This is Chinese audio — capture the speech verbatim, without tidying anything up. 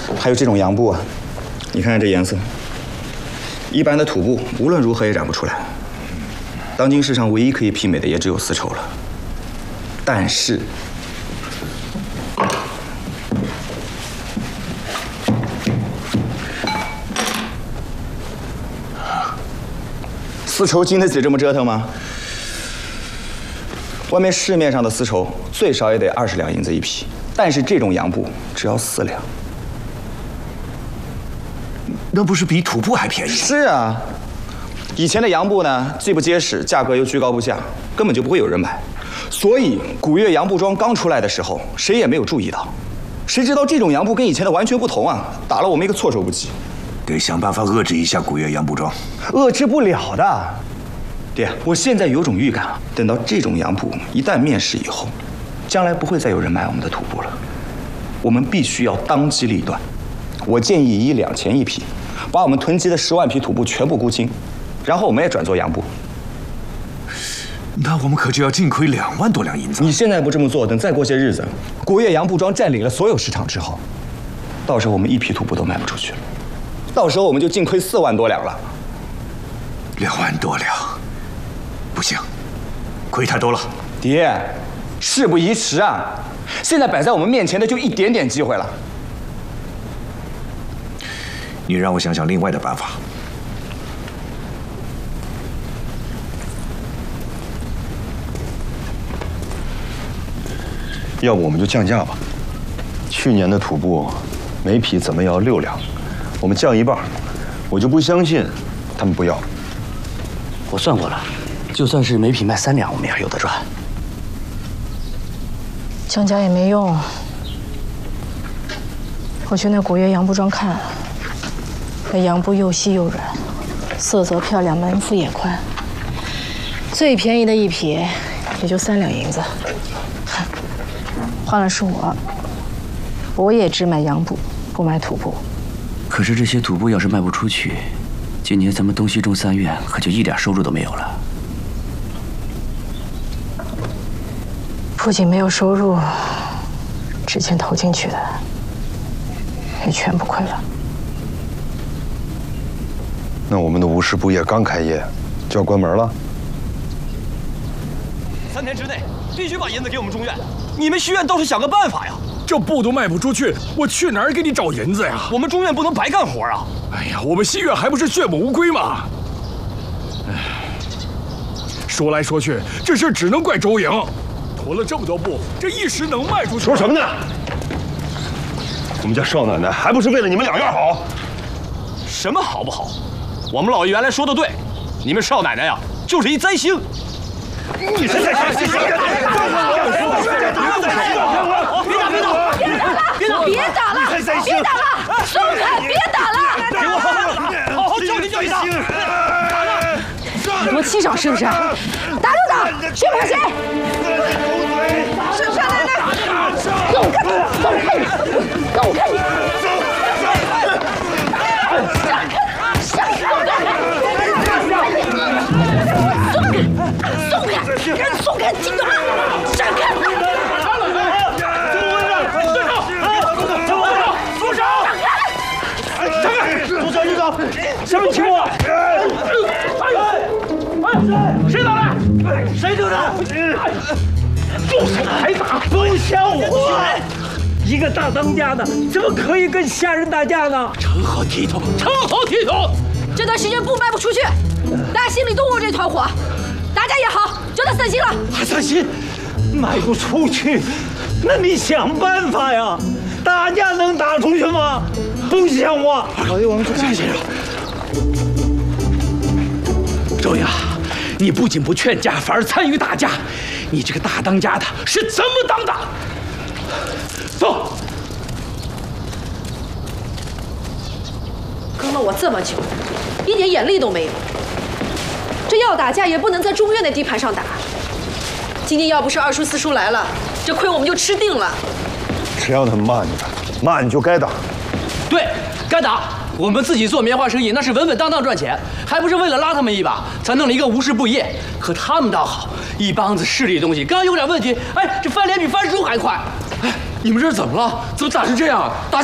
还有这种洋布啊，你看看这颜色，一般的土布无论如何也染不出来。当今世上唯一可以媲美的也只有丝绸了。但是，丝绸经得起这么折腾吗？外面市面上的丝绸最少也得二十两银子一匹，但是这种洋布只要四两。 那不是比土布还便宜？ 是啊，以前的洋布呢，既不结实，价格又居高不下，根本就不会有人买。所以古越洋布庄刚出来的时候，谁也没有注意到。谁知道这种洋布跟以前的完全不同啊，打了我们一个措手不及。 得想办法遏制一下古越洋布庄。 遏制不了的。爹，我现在有种预感啊，等到这种洋布一旦面世以后，将来不会再有人买我们的土布了。我们必须要当机立断。我建议以两钱一匹，把我们囤积的十万匹土布全部沽清，然后我们也转做洋布。 那我们可就要净亏两万多两银子。 你现在不这么做，等再过些日子，古越洋布庄占领了所有市场之后，到时候我们一匹土布都卖不出去了，到时候我们就净亏四万多两了。 两万多两，不行，亏太多了。 爹，事不宜迟啊！现在摆在我们面前的就一点点机会了。 你让我想想另外的办法。 要不我们就降价吧。去年的土布每匹怎么也要六两，我们降一半，我就不相信他们不要。 我算过了，就算是每匹卖三两，我们也有得赚。 降价也没用。我去那古越洋布庄看了，那洋布又细又软，色泽漂亮，门幅也宽，最便宜的一匹也就三两银子。换了是我，我也只买洋布，不买土布。 可是这些土布要是卖不出去，今年咱们东西中三院可就一点收入都没有了。 不仅没有收入，之前投进去的也全部亏了。 那我们的吴氏布业刚开业就要关门了？ 三天之内必须把银子给我们中院。你们西院倒是想个办法呀！ 这布都卖不出去，我去哪儿给你找银子呀？ 我们中院不能白干活啊！ 哎呀，我们西院还不是血本无归吗？哎，说来说去，这事只能怪周莹，囤了这么多布，这一时能卖出去？ 说什么呢？我们家少奶奶还不是为了你们两院好？ 什么好不好？我们老爷原来说的对，你们少奶奶呀，就是一灾星。 你是灾星！别打！ 别打！别打了！别打了！松开！别打了！ 给我好好教训教训他！ 很多气少是不是？打就打，谁怕谁？少奶奶，让我看你，让我看你，让我看你！闪开！闪开！松开！松开！人松开！听懂吗？闪开！ 什么情况？谁打的？谁打的？住手！还打！不像我，一个大当家的，怎么可以跟下人打架呢？成何体统？成何体统？ 这段时间布卖不出去，大家心里都有这团火，打架也好，叫他散心了。 还散心？卖不出去，那你想办法呀！打架能打出去吗？不像我。老爷，我们坐下先生。周英，你不仅不劝架，反而参与打架，你这个大当家的是怎么当的？走。 跟了我这么久，一点眼力都没有。这要打架也不能在中院的地盘上打。今天要不是二叔四叔来了，这亏我们就吃定了。 谁让他们骂你的？骂你就该打。 对，该打。我们自己做棉花生意，那是稳稳当当赚钱，还不是为了拉他们一把才弄了一个吴氏布业。可他们倒好，一帮子势利东西，刚有点问题，哎，这翻脸比翻书还快。哎，你们这是怎么了？怎么打成这样？打架